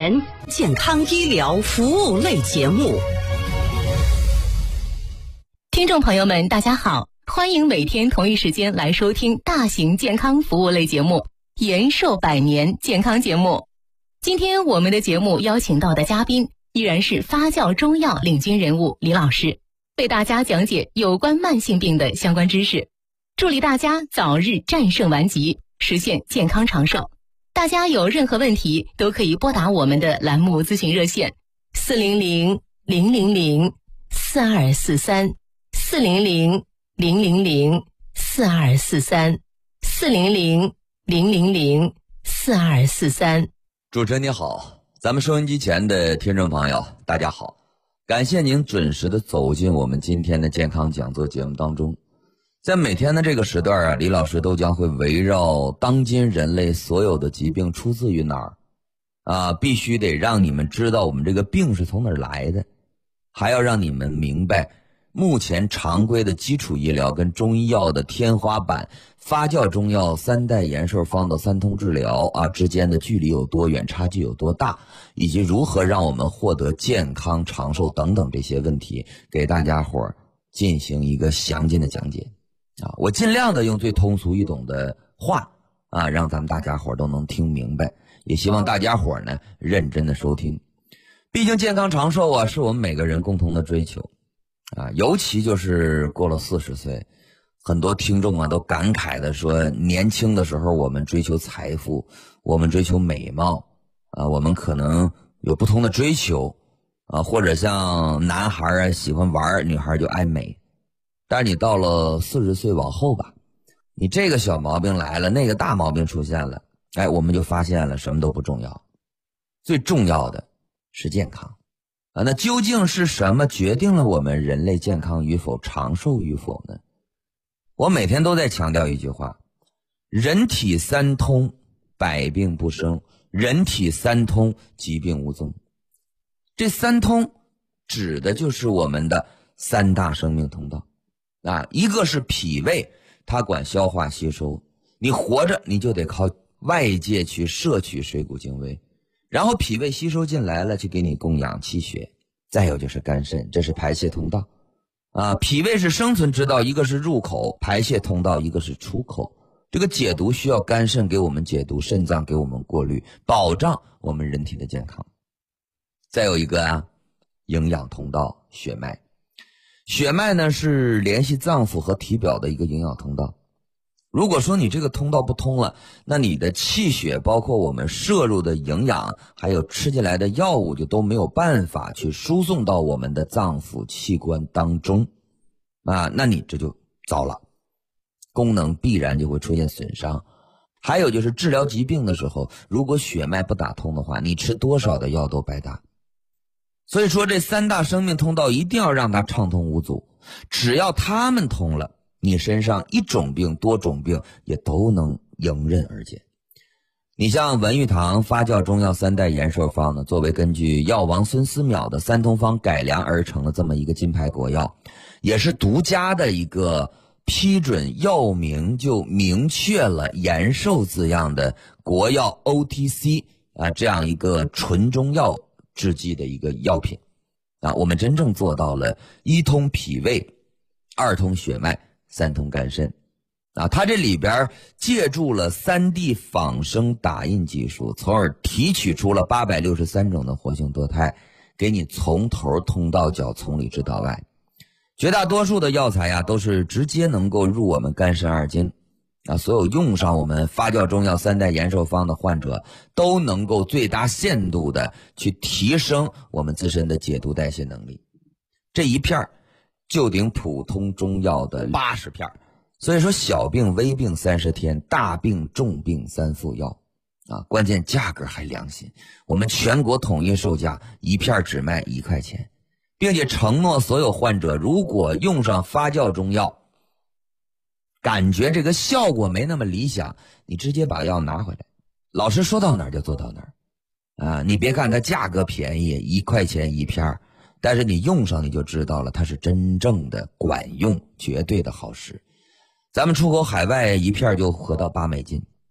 年健康医疗服务类节目。 听众朋友们，大家好，欢迎每天同一时间来收听大型健康服务类节目延寿百年健康节目。今天我们的节目邀请到的嘉宾依然是发酵中药领军人物李老师，为大家讲解有关慢性病的相关知识，助力大家早日战胜顽疾，实现健康长寿。大家有任何问题都可以拨打我们的栏目咨询热线400-000-4243 400-000-4243 400-000-4243。 主持人你好，咱们收音机前的听众朋友大家好，感谢您准时的走进我们今天的健康讲座节目当中。在每天的这个时段李老师都将会围绕当今人类所有的疾病出自于哪儿必须得让你们知道我们这个病是从哪儿来的，还要让你们明白目前常规的基础医疗跟中医药的天花板发酵中药三代延寿方的三通治疗之间的距离有多远，差距有多大，以及如何让我们获得健康长寿等等这些问题，给大家伙进行一个详尽的讲解我尽量的用最通俗易懂的话让咱们大家伙都能听明白，也希望大家伙呢认真的收听。毕竟健康长寿是我们每个人共同的追求尤其就是过了40岁，很多听众都感慨的说，年轻的时候我们追求财富，我们追求美貌我们可能有不同的追求或者像男孩喜欢玩，女孩就爱美。但是你到了40岁往后吧，你这个小毛病来了，那个大毛病出现了，我们就发现了什么都不重要，最重要的是健康那究竟是什么决定了我们人类健康与否，长寿与否呢？我每天都在强调一句话，人体三通，百病不生，人体三通，疾病无踪。这三通指的就是我们的三大生命通道一个是脾胃，它管消化吸收，你活着你就得靠外界去摄取水谷精微，然后脾胃吸收进来了，就给你供养气血。再有就是肝肾，这是排泄通道脾胃是生存之道，一个是入口，排泄通道一个是出口。这个解毒需要肝肾给我们解毒，肾脏给我们过滤，保障我们人体的健康。再有一个营养通道，血脉。血脉呢是联系脏腑和体表的一个营养通道。如果说你这个通道不通了，那你的气血包括我们摄入的营养还有吃进来的药物就都没有办法去输送到我们的脏腑器官当中那你这就糟了，功能必然就会出现损伤。还有就是治疗疾病的时候，如果血脉不打通的话，你吃多少的药都白搭。所以说这三大生命通道一定要让它畅通无阻，只要它们通了，你身上一种病多种病也都能迎刃而解。你像文玉堂发酵中药三代延寿方呢，作为根据药王孙思邈的三通方改良而成的这么一个金牌国药，也是独家的一个批准药名就明确了延寿字样的国药 OTC 这样一个纯中药制剂的一个药品我们真正做到了一通脾胃，二通血脉，三通肝肾它这里边借助了3D 仿生打印技术，从而提取出了863种的活性多肽，给你从头通到脚，从里至到外。绝大多数的药材都是直接能够入我们肝肾二经所有用上我们发酵中药三代延寿方的患者都能够最大限度的去提升我们自身的解毒代谢能力。这一片就顶普通中药的80片。所以说小病微病30天，大病重病3副药关键价格还良心，我们全国统一售价，一片只卖1块钱，并且承诺所有患者如果用上发酵中药感觉这个效果没那么理想，你直接把药拿回来，老师说到哪儿就做到哪儿你别看它价格便宜1块钱一片，但是你用上你就知道了，它是真正的管用，绝对的好使。咱们出口海外一片就合到8美金